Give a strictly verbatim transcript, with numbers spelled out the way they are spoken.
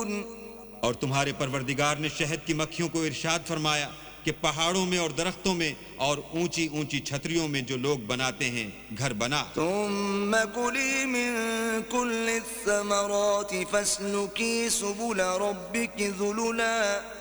और तुम्हारे परवरदिगार ने शहद की मक्खियों को इरशाद फरमाया कि पहाड़ों में और दरख्तों में और ऊंची ऊंची छतरियों में जो लोग बनाते हैं घर बना। ثم كلي من كل الثمرات فاسلكي سبل ربك ذللا